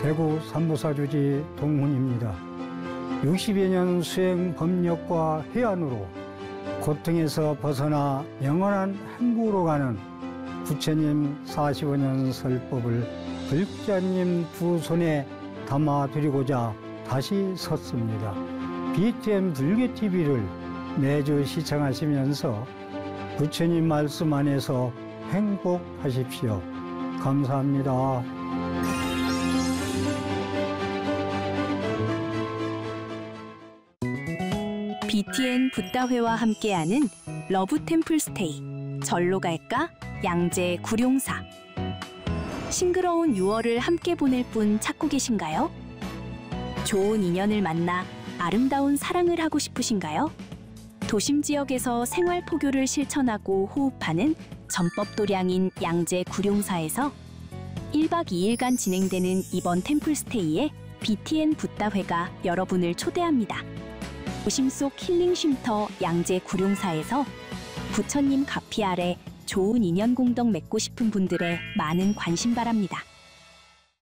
대구 삼보사주지 동훈입니다. 60여 년 수행 법력과 해안으로 고통에서 벗어나 영원한 행복으로 가는 부처님 45년 설법을 글자님 두 손에 담아드리고자 다시 섰습니다. BTN 불교TV를 매주 시청하시면서 부처님 말씀 안에서 행복하십시오. 감사합니다. BTN 붓다회와 함께하는 러브 템플 스테이 절로 갈까? 양재 구룡사. 싱그러운 6월을 함께 보낼 분 찾고 계신가요? 좋은 인연을 만나 아름다운 사랑을 하고 싶으신가요? 도심 지역에서 생활 포교를 실천하고 호흡하는 전법도량인 양재 구룡사에서 1박 2일간 진행되는 이번 템플스테이에 BTN 붓다회가 여러분을 초대합니다. 도심 속 힐링 쉼터 양재 구룡사에서 부처님 가피 아래 좋은 인연 공덕 맺고 싶은 분들의 많은 관심 바랍니다.